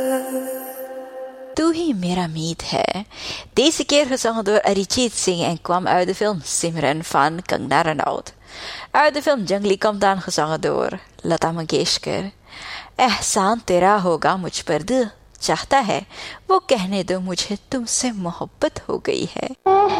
तू ही मेरा मीत है. Deze keer gezongen door Arijit Singh en kwam uit de film Simran van Kangana Ranaut. Uit de film Jungli komt dan gezongen door Lata Mangeshkar. एहसान तेरा होगा मुझ पर दिल चाहता है वो कहने दो मुझे तुमसे मोहब्बत हो गई है.